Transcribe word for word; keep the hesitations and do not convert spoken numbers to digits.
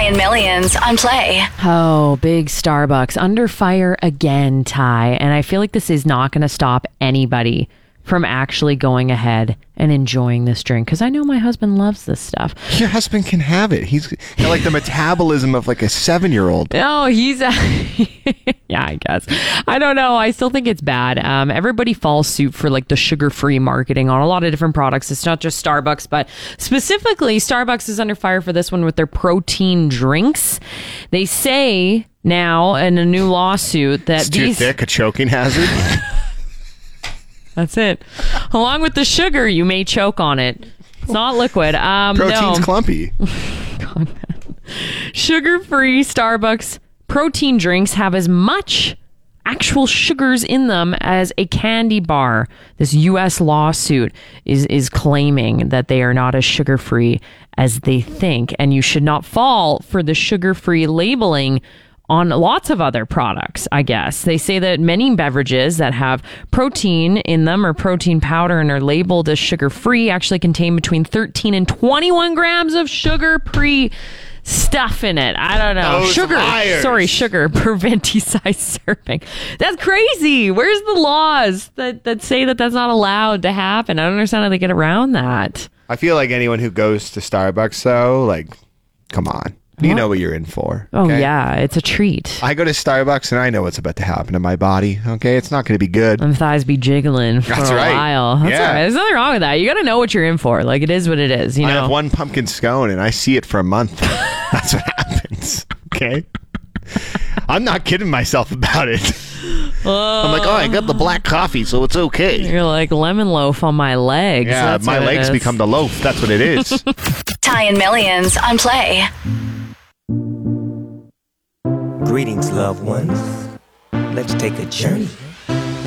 Tying Millions on Play. Oh, big Starbucks under fire again, Ty. And I feel like this is not going to stop anybody from actually going ahead and enjoying this drink, because I know my husband loves this stuff. Your husband can have it. He's got like the metabolism of like a seven-year-old. No, he's uh, yeah, I guess. I don't know. I still think it's bad. Um, everybody falls suit for like the sugar-free marketing on a lot of different products. It's not just Starbucks, but specifically Starbucks is under fire for this one with their protein drinks. They say now in a new lawsuit that It's too these thick, a choking hazard. That's it. Along with the sugar, you may choke on it. It's not liquid. Um, Protein's no. clumpy. God, sugar-free Starbucks protein drinks have as much actual sugars in them as a candy bar. This U S lawsuit is is claiming that they are not as sugar-free as they think, and you should not fall for the sugar-free labeling on lots of other products, I guess. They say that many beverages that have protein in them or protein powder and are labeled as sugar-free actually contain between thirteen and twenty-one grams of sugar-free stuff in it. I don't know. Those sugar. liars. Sorry, sugar per venti size serving. That's crazy. Where's the laws that, that say that that's not allowed to happen? I don't understand how they get around that. I feel like anyone who goes to Starbucks, though, like, come on. You What? know what you're in for. Oh, okay? yeah. It's a treat. I go to Starbucks and I know what's about to happen to my body. Okay, it's not going to be good. Them thighs be jiggling for That's a right. while. That's Yeah. all right. There's nothing wrong with that. You got to know what you're in for. Like, it is what it is. You I know. have one pumpkin scone and I see it for a month. That's what happens. Okay, I'm not kidding myself about it. I'm like, oh, I got the black coffee, so it's okay. You're like lemon loaf on my legs. Yeah, That's my what it legs is. become the loaf. That's what it is. Tying Millions on Play. Greetings, loved ones. Let's take a journey